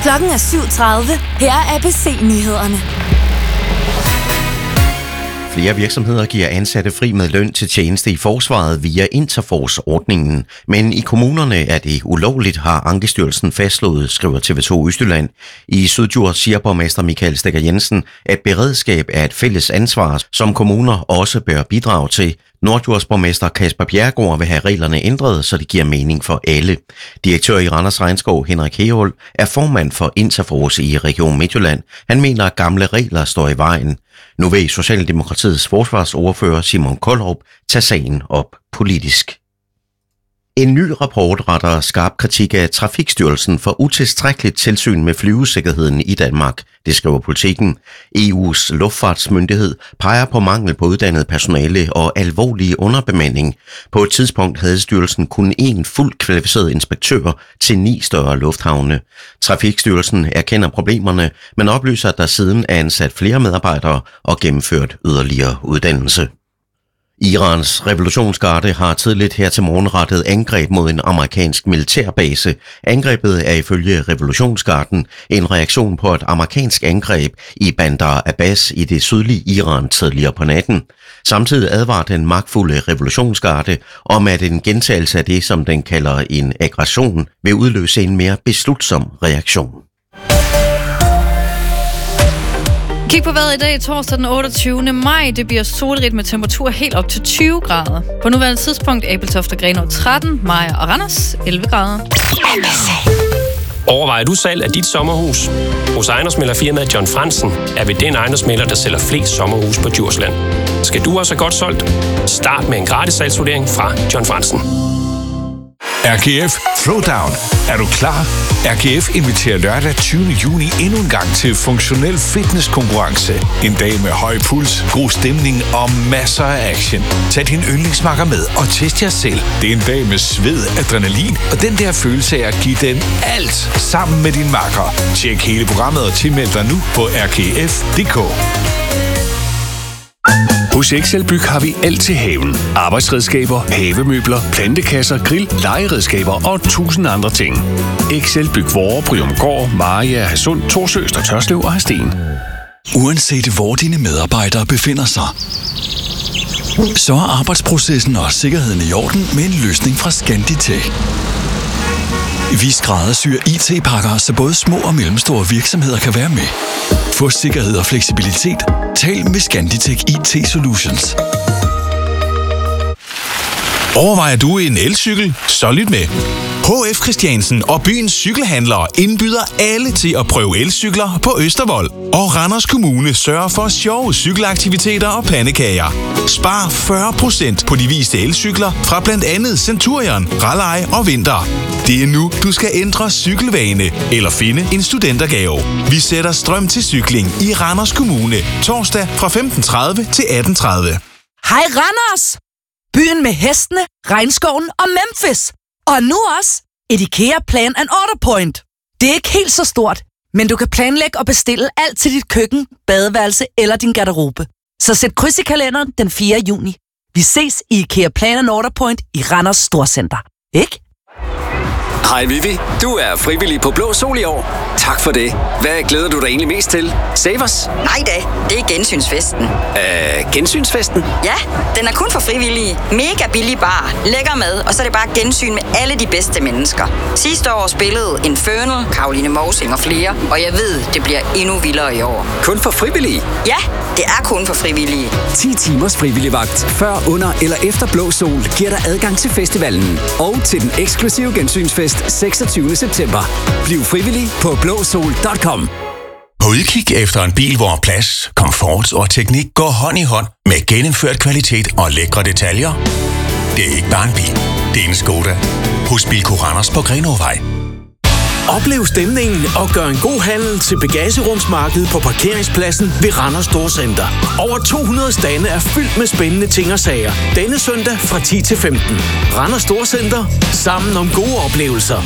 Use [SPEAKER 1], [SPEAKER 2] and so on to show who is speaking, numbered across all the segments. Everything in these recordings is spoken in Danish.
[SPEAKER 1] Klokken er 7:30. Her er ABC-nyhederne.
[SPEAKER 2] Flere virksomheder giver ansatte fri med løn til tjeneste i forsvaret via Interforce-ordningen. Men i kommunerne er det ulovligt, har Ankestyrelsen fastslået, skriver TV2 Østjylland. I Syddjurs siger borgmester Michael Stikker Jensen, at beredskab er et fælles ansvar, som kommuner også bør bidrage til. Nordjords borgmester Kasper Bjerregaard vil have reglerne ændret, så det giver mening for alle. Direktør i Randers Regnskov, Henrik Herold, er formand for Interforce i Region Midtjylland. Han mener, at gamle regler står i vejen. Nu vil Socialdemokratiets forsvarsordfører Simon Koldrup tage sagen op politisk. En ny rapport retter skarp kritik af Trafikstyrelsen for utilstrækkeligt tilsyn med flyvesikkerheden i Danmark. Det skriver Politiken. EU's luftfartsmyndighed peger på mangel på uddannet personale og alvorlig underbemanding. På et tidspunkt havde styrelsen kun én fuldt kvalificeret inspektør til 9 større lufthavne. Trafikstyrelsen erkender problemerne, men oplyser, at der siden er ansat flere medarbejdere og gennemført yderligere uddannelse. Irans revolutionsgarde har tidligt her til morgen rettet angreb mod en amerikansk militærbase. Angrebet er ifølge revolutionsgarden en reaktion på et amerikansk angreb i Bandar Abbas i det sydlige Iran tidligere på natten. Samtidig advarer den magtfulde revolutionsgarde om, at en gentagelse af det, som den kalder en aggression, vil udløse en mere beslutsom reaktion.
[SPEAKER 3] Kig på vejret i dag, torsdag den 28. maj. Det bliver solrigt med temperatur helt op til 20 grader. På nuværende tidspunkt Ebeltoft og Grenaa 13, Maja og Randers 11 grader.
[SPEAKER 4] Overvejer du salg af dit sommerhus? Hos ejendomsmæglerfirmaet John Fransen er vi den ejendomsmægler, der sælger flest sommerhus på Djursland. Skal du også have godt solgt? Start med en gratis salgsvurdering fra John Fransen.
[SPEAKER 5] RKF Throwdown. Er du klar? RKF inviterer lørdag 20. juni endnu en gang til funktionel fitnesskonkurrence. En dag med høj puls, god stemning og masser af action. Tag din yndlingsmakker med og test jer selv. Det er en dag med sved, adrenalin og den der følelse af at give den alt sammen med din makker. Tjek hele programmet og tilmeld dig nu på rkf.dk.
[SPEAKER 6] Hos Excelbyg har vi alt til haven. Arbejdsredskaber, havemøbler, plantekasser, grill, legeredskaber og 1000 andre ting. Excelbyg Vorre, Bryumgård, Maria, Hadsund, Torsøst og Tørslev og Hadsten.
[SPEAKER 7] Uanset hvor dine medarbejdere befinder sig, så er arbejdsprocessen og sikkerheden i orden med en løsning fra Scanditech. Vi skræddersyr IT-pakker, så både små og mellemstore virksomheder kan være med. Få sikkerhed og fleksibilitet. Tal med Scanditech IT Solutions.
[SPEAKER 5] Overvejer du en elcykel? Så lyt med. HF Christiansen og byens cykelhandlere indbyder alle til at prøve elcykler på Østervold. Og Randers Kommune sørger for sjove cykelaktiviteter og pandekager. Spar 40% på de viste elcykler fra blandt andet Centurion, Raleigh og Vinter. Det er nu, du skal ændre cykelvane eller finde en studentergave. Vi sætter strøm til cykling i Randers Kommune torsdag fra 15:30 til 18:30.
[SPEAKER 8] Hej Randers! Byen med hestene, regnskoven og Memphis. Og nu også et IKEA Plan and Order Point. Det er ikke helt så stort, men du kan planlægge og bestille alt til dit køkken, badeværelse eller din garderobe. Så sæt kryds i kalenderen den 4. juni. Vi ses i IKEA Plan and Order Point i Randers Storcenter. Ikke?
[SPEAKER 9] Hej Vivi, du er frivillig på Blå Sol i år. Tak for det. Hvad glæder du dig egentlig mest til? Savers?
[SPEAKER 10] Nej da, det er gensynsfesten.
[SPEAKER 9] Gensynsfesten?
[SPEAKER 10] Ja, den er kun for frivillige. Mega billig bar, lækker mad, og så er det bare gensyn med alle de bedste mennesker. Sidste år spillede Infernal, Caroline Mosing og flere, og jeg ved, det bliver endnu vildere i år.
[SPEAKER 9] Kun for frivillige?
[SPEAKER 10] Ja, det er kun for frivillige.
[SPEAKER 9] 10 timers frivilligvagt før, under eller efter Blå Sol giver dig adgang til festivalen og til den eksklusive gensynsfest 26. september. Bliv frivillig på blåsol.com.
[SPEAKER 5] På udkig efter en bil, hvor plads, komfort og teknik går hånd i hånd med gennemført kvalitet og lækre detaljer. Det er ikke bare en bil, det er en Skoda. Hos Bilko Randers på Grenåvej.
[SPEAKER 11] Oplev stemningen og gør en god handel til bagagerumsmarkedet på parkeringspladsen ved Randers Storcenter. Over 200 stande er fyldt med spændende ting og sager. Denne søndag fra 10 til 15. Randers Storcenter. Sammen om gode oplevelser.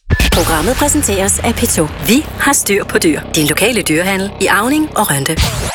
[SPEAKER 12] Programmet præsenteres af P2. Vi har styr på dyr. Din lokale dyrehandel i Auning og Rønde.